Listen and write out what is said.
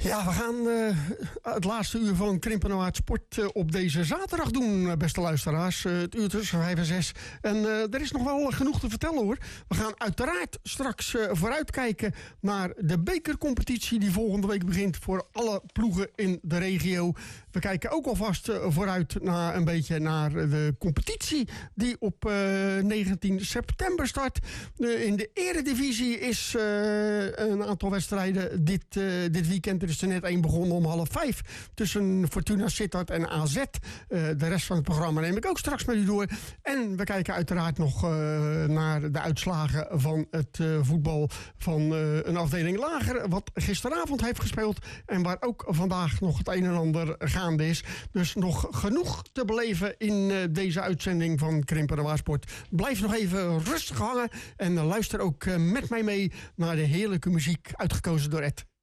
Ja, we gaan het laatste uur van Krimpen en Waard Sport op deze zaterdag doen, beste luisteraars. Het uur tussen 5 en 6. En er is nog wel genoeg te vertellen, hoor. We gaan uiteraard straks vooruitkijken naar de bekercompetitie die volgende week begint voor alle ploegen in de regio. We kijken ook alvast vooruit naar een beetje naar de competitie die op 19 september start. In de Eredivisie is een aantal wedstrijden dit weekend. Er is er net één begonnen om 4:30 tussen Fortuna Sittard en AZ. De rest van het programma neem ik ook straks met u door. En we kijken uiteraard nog naar de uitslagen van het voetbal van een afdeling lager, wat gisteravond heeft gespeeld en waar ook vandaag nog het een en ander gaande is. Dus nog genoeg te beleven in deze uitzending van Krimpen en Waard Sport. Blijf nog even rustig hangen en luister ook met mij mee naar de heerlijke muziek uitgekozen door Ed.